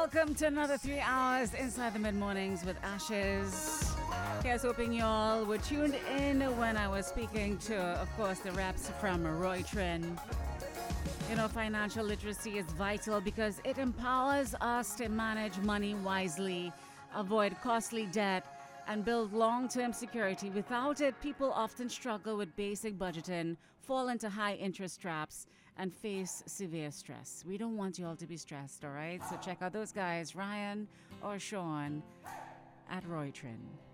welcome to another 3 hours inside the mid mornings with Ashes. Here's hoping y'all were tuned in when I was speaking to, of course, the reps from Roy Trin. You know, financial literacy is vital because it empowers us to manage money wisely, avoid costly debt, and build long-term security. Without it, people often struggle with basic budgeting, fall into high-interest traps, and face severe stress. We don't want you all to be stressed, all right? So check out those guys, Ryan or Sean, at Roy Trin.